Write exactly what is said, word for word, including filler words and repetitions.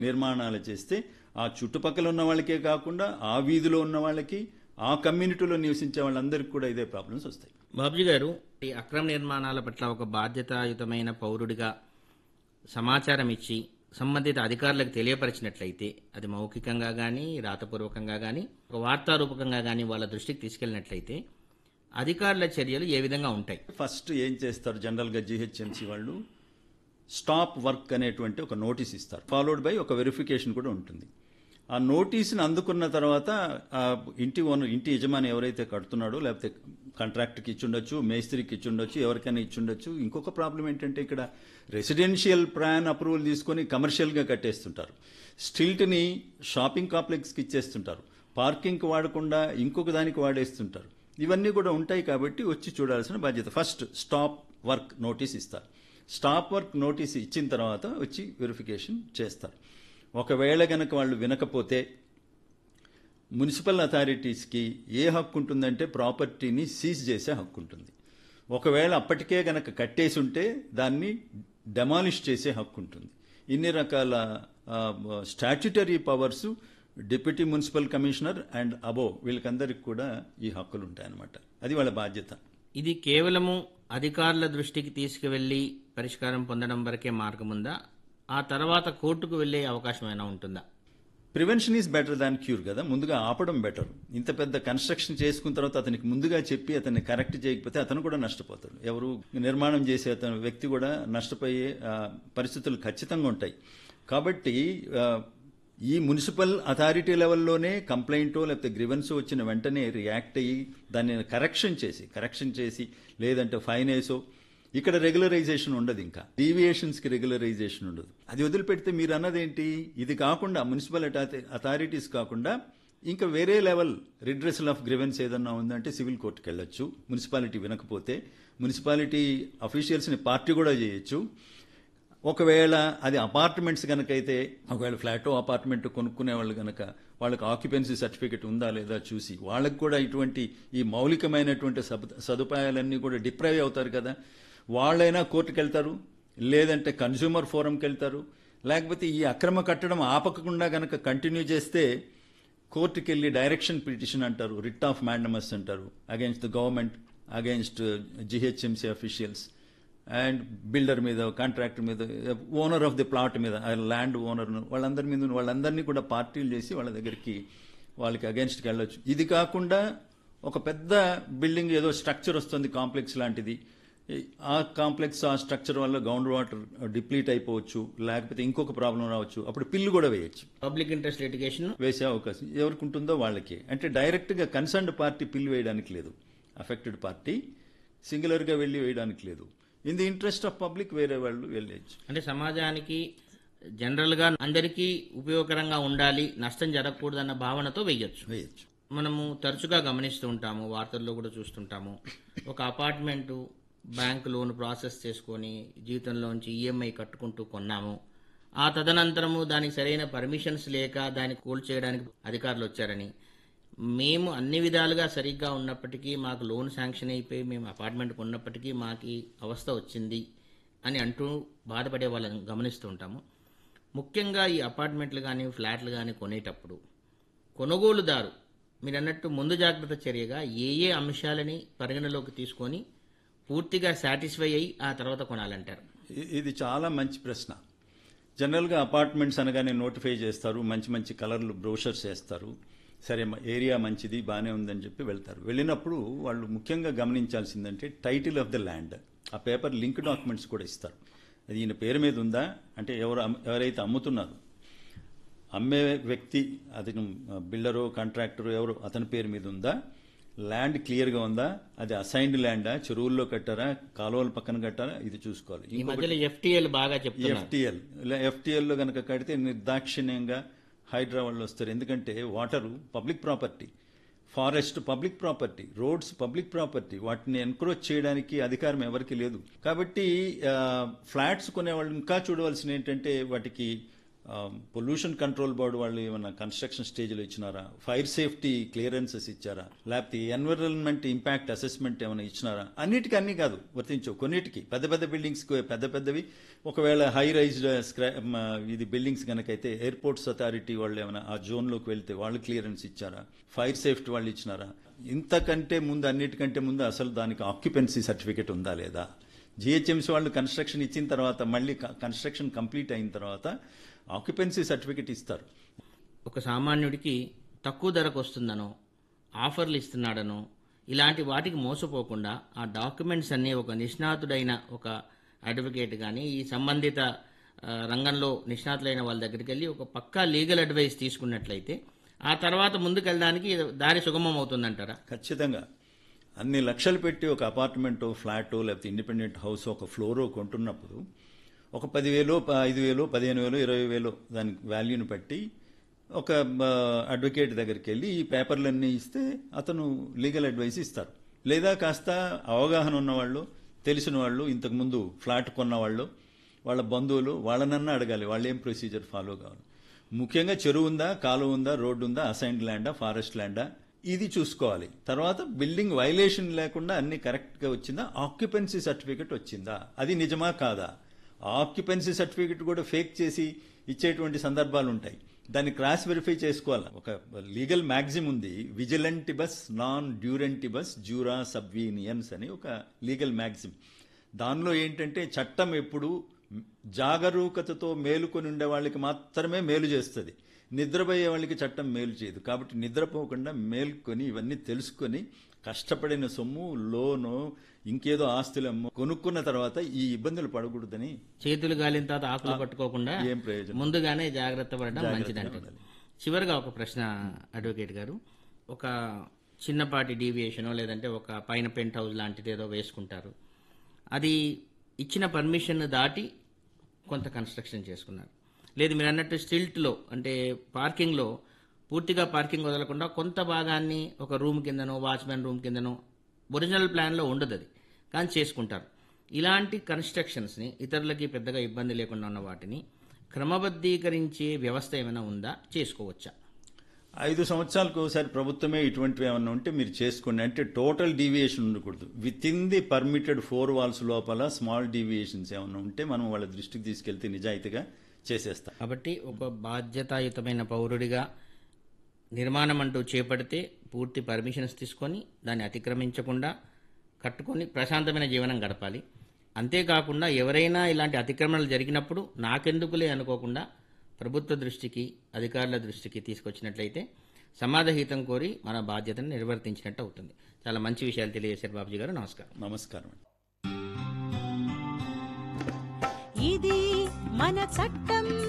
నిర్మాణాలు చేస్తే ఆ చుట్టుపక్కల ఉన్న వాళ్ళకే కాకుండా ఆ వీధిలో ఉన్న వాళ్ళకి ఆ కమ్యూనిటీలో నివసించే వాళ్ళందరికీ కూడా ఇదే ప్రాబ్లమ్స్ వస్తాయి. బాబుజీ గారు, ఈ అక్రమ నిర్మాణాల పట్ల ఒక బాధ్యతాయుతమైన పౌరుడిగా సమాచారం ఇచ్చి సంబంధిత అధికారులకు తెలియపరిచినట్లయితే, అది మౌఖికంగా కానీ రాతపూర్వకంగా కానీ ఒక వార్తారూపకంగా కానీ వాళ్ళ దృష్టికి తీసుకెళ్ళినట్లయితే అధికారుల చర్యలు ఏ విధంగా ఉంటాయి? ఫస్ట్ ఏం చేస్తారు, జనరల్గా జిహెచ్ఎంసీ వాళ్ళు స్టాప్ వర్క్ అనేటువంటి ఒక నోటీస్ ఇస్తారు. ఫాలోడ్ బై ఒక వెరిఫికేషన్ కూడా ఉంటుంది. ఆ నోటీస్ని అందుకున్న తర్వాత ఆ ఇంటి ఓనర్, ఇంటి యజమాని ఎవరైతే కడుతున్నాడో, లేకపోతే కాంట్రాక్ట్కి ఇచ్చుండొచ్చు, మేస్త్రికి ఇచ్చుండొచ్చు, ఎవరికైనా ఇచ్చుండొచ్చు. ఇంకొక ప్రాబ్లం ఏంటంటే ఇక్కడ రెసిడెన్షియల్ ప్లాన్ అప్రూవల్ తీసుకొని కమర్షియల్గా కట్టేస్తుంటారు. స్టిల్ట్ని షాపింగ్ కాంప్లెక్స్కి ఇచ్చేస్తుంటారు. పార్కింగ్కి వాడకుండా ఇంకొక దానికి వాడేస్తుంటారు. ఇవన్నీ కూడా ఉంటాయి కాబట్టి వచ్చి చూడాల్సిన బాధ్యత. ఫస్ట్ స్టాప్ వర్క్ నోటీస్ ఇస్తారు. స్టాప్ వర్క్ నోటీస్ ఇచ్చిన తర్వాత వచ్చి వెరిఫికేషన్ చేస్తారు. ఒకవేళ గనక వాళ్ళు వినకపోతే మున్సిపల్ అథారిటీస్కి ఏ హక్కు ఉంటుందంటే ప్రాపర్టీని సీజ్ చేసే హక్కు ఉంటుంది. ఒకవేళ అప్పటికే గనక కట్టేసి ఉంటే దాన్ని డెమాలిష్ చేసే హక్కు ఉంటుంది. ఇన్ని రకాల statutory powers deputy municipal commissioner and above వీళ్ళకందరికి కూడా ఈ హక్కులు ఉంటాయన్నమాట. అది వాళ్ళ బాధ్యత. ఇది కేవలము అధికారుల దృష్టికి తీసుకువెళ్లి పరిష్కారం పొందడం వరకే మార్గం ఉందా? ఆ తర్వాత కోర్టుకు వెళ్లే అవకాశం అయినా ఉంటుందా? Prevention is better than cure కదా. ముందుగా ఆపడం బెటర్. ఇంత పెద్ద కన్స్ట్రక్షన్ చేసుకున్న తర్వాత అతనికి ముందుగా చెప్పి అతన్ని కరెక్ట్ చేయకపోతే అతను కూడా నష్టపోతాడు. ఎవరు నిర్మాణం చేసే అతను వ్యక్తి కూడా నష్టపోయే పరిస్థితులు ఖచ్చితంగా ఉంటాయి. కాబట్టి ఈ మున్సిపల్ అథారిటీ లెవెల్లోనే కంప్లైంటో లేకపోతే గ్రివెన్సో వచ్చిన వెంటనే రియాక్ట్ అయ్యి దాన్ని కరెక్షన్ చేసి కరెక్షన్ చేసి లేదంటే ఫైన్ వేసో, ఇక్కడ రెగ్యులరైజేషన్ ఉండదు. ఇంకా డీవియేషన్స్కి రెగ్యులరైజేషన్ ఉండదు. అది వదిలిపెడితే మీరు అన్నదేంటి, ఇది కాకుండా మున్సిపల్ అథారిటీస్ కాకుండా ఇంకా వేరే లెవెల్ రిడ్రెసల్ ఆఫ్ గ్రివెన్స్ ఏదన్నా ఉందంటే సివిల్ కోర్టుకి వెళ్ళొచ్చు. మున్సిపాలిటీ వినకపోతే మున్సిపాలిటీ అఫీషియల్స్ని పార్టీ కూడా చేయొచ్చు. ఒకవేళ అది అపార్ట్మెంట్స్ కనుక అయితే, ఒకవేళ ఫ్లాటో అపార్ట్మెంట్ కొనుక్కునే వాళ్ళు కనుక వాళ్ళకి ఆక్యుపెన్సీ సర్టిఫికెట్ ఉందా లేదా చూసి వాళ్ళకి కూడా ఇటువంటి ఈ మౌలికమైనటువంటి సదుపాయాలన్నీ కూడా డిప్రైవ్ అవుతారు కదా, వాళ్ళైనా కోర్టుకు వెళ్తారు, లేదంటే కన్స్యూమర్ ఫోరంకి వెళ్తారు. లేకపోతే ఈ అక్రమ కట్టడం ఆపకుండా గనక కంటిన్యూ చేస్తే కోర్టుకి వెళ్ళి డైరెక్షన్ పిటిషన్ అంటారు, రిట్ ఆఫ్ మ్యాండమస్ అంటారు, against the government, against GHMC officials and builder మీద, కాంట్రాక్టర్ మీద, ఓనర్ ఆఫ్ ది ప్లాట్ మీద, ల్యాండ్ ఓనర్, వాళ్ళందరి మీద వాళ్ళందరినీ కూడా పార్టీలు చేసి వాళ్ళ దగ్గరికి వాళ్ళకి అగైన్స్ట్కి వెళ్ళొచ్చు. ఇది కాకుండా ఒక పెద్ద బిల్డింగ్ ఏదో స్ట్రక్చర్ వస్తుంది కాంప్లెక్స్ లాంటిది, ఆ కాంప్లెక్స్ ఆ స్ట్రక్చర్ వల్ల గ్రౌండ్ వాటర్ డిప్లీట్ అయిపోవచ్చు, లేకపోతే ఇంకొక ప్రాబ్లం రావచ్చు. అప్పుడు పిల్లు కూడా వేయచ్చు. పబ్లిక్ ఇంట్రెస్ట్ లిటిగేషన్ వేసే అవకాశం ఎవరికి ఉంటుందో వాళ్ళకి. అంటే డైరెక్ట్గా కన్సర్న్డ్ పార్టీ పిల్లు వేయడానికి లేదు, అఫెక్టెడ్ పార్టీ సింగులర్గా వెళ్ళి వేయడానికి లేదు. In the interest of public వేరే వాళ్ళు వెళ్ళచ్చు. అంటే సమాజానికి జనరల్గా అందరికీ ఉపయోగకరంగా ఉండాలి, నష్టం జరగకూడదన్న భావనతో వేయచ్చు వేయచ్చు మనము తరచుగా గమనిస్తూ ఉంటాము, వార్తల్లో కూడా చూస్తుంటాము. ఒక అపార్ట్మెంటు బ్యాంకు లోన్ ప్రాసెస్ చేసుకొని జీవితంలోంచి ఈఎంఐ కట్టుకుంటూ కొన్నాము. ఆ తదనంతరము దానికి సరైన పర్మిషన్స్ లేక దాన్ని కూల్ చేయడానికి అధికారులు వచ్చారని, మేము అన్ని విధాలుగా సరిగ్గా ఉన్నప్పటికీ మాకు లోన్ శాంక్షన్ అయిపోయి మేము అపార్ట్మెంట్ కొన్నప్పటికీ మాకు ఈ అవస్థ వచ్చింది అని అంటూ బాధపడే వాళ్ళని గమనిస్తూ ఉంటాము. ముఖ్యంగా ఈ అపార్ట్మెంట్లు కానీ ఫ్లాట్లు కానీ కొనేటప్పుడు కొనుగోలుదారు మీరు అన్నట్టు ముందు జాగ్రత్త చర్యగా ఏ ఏ అంశాలని పరిగణలోకి తీసుకొని పూర్తిగా సాటిస్ఫై అయ్యి ఆ తర్వాత కొనాలంటారు? ఇది చాలా మంచి ప్రశ్న. జనరల్గా అపార్ట్మెంట్స్ అనగానే నోటిఫై చేస్తారు, మంచి మంచి కలర్లు బ్రోషర్స్ వేస్తారు, సరే ఏరియా మంచిది బాగానే ఉందని చెప్పి వెళ్తారు. వెళ్ళినప్పుడు వాళ్ళు ముఖ్యంగా గమనించాల్సిందంటే టైటిల్ ఆఫ్ ద ల్యాండ్, ఆ పేపర్ లింక్ డాక్యుమెంట్స్ కూడా ఇస్తారు. అది ఈయన పేరు మీద ఉందా అంటే ఎవరు ఎవరైతే అమ్ముతున్నారు, అమ్మే వ్యక్తి అతను బిల్డరో కాంట్రాక్టరో ఎవరో అతని పేరు మీద ఉందా, ల్యాండ్ క్లియర్గా ఉందా, అది అసైన్డ్ ల్యాండా, చెరువుల్లో కట్టారా, కాలువల పక్కన కట్టారా, ఇది చూసుకోవాలి. ఎఫ్టీఎల్ బాగా చెప్తున్నారు. ఎఫ్టీఎల్ ఎఫ్టీఎల్లో కనుక కడితే నిర్దాక్షిణ్యంగా హైడ్రా వాళ్ళు వస్తారు. ఎందుకంటే water public property, forest public property, roads public property, వాటిని ఎన్క్రోచ్ చేయడానికి అధికారం ఎవరికి లేదు. కాబట్టి ఫ్లాట్స్ కొనే వాళ్ళు ఇంకా చూడవలసిన ఏంటంటే వాటికి పొల్యూషన్ కంట్రోల్ బోర్డు వాళ్ళు ఏమన్నా కన్స్ట్రక్షన్ స్టేజ్లో ఇచ్చినారా, ఫైర్ సేఫ్టీ క్లియరెన్సెస్ ఇచ్చారా, లేకపోతే ఎన్విరాన్మెంట్ ఇంపాక్ట్ అసెస్మెంట్ ఏమైనా ఇచ్చినారా, అన్నిటికీ అన్ని కాదు వర్తించవు. కొన్నిటికి పెద్ద పెద్ద బిల్డింగ్స్ పెద్ద పెద్దవి ఒకవేళ హై రైజ్డ్ స్క్రా ఇది బిల్డింగ్స్ కనుకైతే ఎయిర్పోర్ట్స్ అథారిటీ వాళ్ళు ఏమైనా ఆ జోన్లోకి వెళ్తే వాళ్ళు క్లియరెన్స్ ఇచ్చారా, ఫైర్ సేఫ్టీ వాళ్ళు ఇచ్చినారా, ఇంతకంటే ముందు అన్నిటికంటే ముందు అసలు దానికి ఆక్యుపెన్సీ సర్టిఫికేట్ ఉందా లేదా. జిహెచ్ఎంసీ వాళ్ళు కన్స్ట్రక్షన్ ఇచ్చిన తర్వాత మళ్ళీ కన్స్ట్రక్షన్ కంప్లీట్ అయిన తర్వాత ఆక్యుపెన్సీ సర్టిఫికేట్ ఇస్తారు. ఒక సామాన్యుడికి తక్కువ ధరకు వస్తుందనో, ఆఫర్లు ఇస్తున్నాడనో, ఇలాంటి వాటికి మోసపోకుండా ఆ డాక్యుమెంట్స్ అన్నీ ఒక నిష్ణాతుడైన ఒక అడ్వకేట్ కానీ ఈ సంబంధిత ఆ, రంగంలో నిష్ణాతులైన వాళ్ళ దగ్గరికి వెళ్ళి ఒక పక్కా లీగల్ అడ్వైస్ తీసుకున్నట్లయితే ఆ తర్వాత ముందుకెళ్ళడానికి దారి సుగమం అవుతుందంటారా? ఖచ్చితంగా. అన్ని లక్షలు పెట్టి ఒక అపార్ట్మెంటో ఫ్లాటో లేకపోతే ఇండిపెండెంట్ హౌస్ ఒక ఫ్లోరో కొంటున్నప్పుడు ఒక పదివేలు ఐదు వేలు పదిహేను వేలు ఇరవై వేలు దాని వాల్యూని బట్టి ఒక అడ్వకేట్ దగ్గరికి వెళ్ళి ఈ పేపర్లన్నీ ఇస్తే అతను లీగల్ అడ్వైస్ ఇస్తారు. లేదా కాస్త అవగాహన ఉన్నవాళ్ళు, తెలిసిన వాళ్ళు, ఇంతకుముందు ఫ్లాట్ కొన్నవాళ్ళు, వాళ్ళ బంధువులు, వాళ్ళనన్నా అడగాలి వాళ్ళు ఏం ప్రొసీజర్ ఫాలో కావాలి. ముఖ్యంగా చెరువు ఉందా, కాలువ ఉందా, రోడ్డు ఉందా, అసైన్డ్ ల్యాండా, ఫారెస్ట్ ల్యాండా, ఇది చూసుకోవాలి. తర్వాత బిల్డింగ్ వైలేషన్ లేకుండా అన్ని కరెక్ట్గా వచ్చిందా, ఆక్యుపెన్సీ సర్టిఫికెట్ వచ్చిందా, అది నిజమా కాదా. ఆక్యుపెన్సీ సర్టిఫికెట్ కూడా ఫేక్ చేసి ఇచ్చేటువంటి సందర్భాలు ఉంటాయి. దాన్ని క్రాస్ వెరిఫై చేసుకోవాలి. ఒక లీగల్ మ్యాగ్జిమ్ ఉంది, విజిలెంటిబస్ నాన్ డ్యూరెంటిబస్ జ్యూరా సబ్వీనియన్స్ అని ఒక లీగల్ మ్యాగ్జిమ్. దానిలో ఏంటంటే చట్టం ఎప్పుడు జాగరూకతతో మేలుకొని ఉండే వాళ్ళకి మాత్రమే మేలు చేస్తుంది, నిద్రపోయే వాళ్ళకి చట్టం మేలు చేయదు. కాబట్టి నిద్రపోకుండా మేల్కొని ఇవన్నీ తెలుసుకొని కష్టపడిన సొమ్ము, లోను, ఇంకేదో ఆస్తులమ్మో కొనుక్కున్న తర్వాత ఈ ఇబ్బందులు పడకూడదని, చేతులు గాలిన తర్వాత ఆకులు పట్టుకోకుండా ఏం ప్రయోజనం, ముందుగానే జాగ్రత్త పడడం మంచిదంట. చివరిగా ఒక ప్రశ్న అడ్వకేట్ గారు, ఒక చిన్నపాటి డీవియేషనో లేదంటే ఒక పైన పెంట్ హౌస్ లాంటిది ఏదో వేసుకుంటారు, అది ఇచ్చిన పర్మిషన్ దాటి కొంత కన్స్ట్రక్షన్ చేసుకున్నారు, లేదు మీరు అన్నట్టు స్టిల్ట్లో అంటే పార్కింగ్లో పూర్తిగా పార్కింగ్ వదలకుండా కొంత భాగాన్ని ఒక రూమ్ కిందనో వాచ్మెన్ రూమ్ కిందనో ఒరిజినల్ ప్లాన్లో ఉండదు అది, కానీ చేసుకుంటారు. ఇలాంటి కన్స్ట్రక్షన్స్ని ఇతరులకి పెద్దగా ఇబ్బంది లేకుండా ఉన్న వాటిని క్రమబద్ధీకరించే వ్యవస్థ ఏమైనా ఉందా, చేసుకోవచ్చా? ఐదు సంవత్సరాలకు ఒకసారి ప్రభుత్వమే ఇటువంటివి ఏమన్నా ఉంటే మీరు చేసుకోండి. అంటే టోటల్ డీవియేషన్ ఉండకూడదు. With in the permitted four walls లోపల స్మాల్ డీవియేషన్స్ ఏమన్నా ఉంటే మనం వాళ్ళ దృష్టికి తీసుకెళ్తే నిజాయితీగా చేసేస్తాం. కాబట్టి ఒక బాధ్యతాయుతమైన పౌరుడిగా నిర్మాణం అంటూ చేపడితే పూర్తి పర్మిషన్స్ తీసుకొని దాన్ని అతిక్రమించకుండా కట్టుకొని ప్రశాంతమైన జీవనం గడపాలి. అంతేకాకుండా ఎవరైనా ఇలాంటి అతిక్రమణలు జరిగినప్పుడు నాకెందుకులే అనుకోకుండా ప్రభుత్వ దృష్టికి, అధికారుల దృష్టికి తీసుకొచ్చినట్లయితే సమాధహితం కోరి మన బాధ్యతను నిర్వర్తించినట్టు అవుతుంది. చాలా మంచి విషయాలు తెలియజేశారు బాబుజీ గారు. నమస్కారం. నమస్కారం. ఇది మన చట్టం.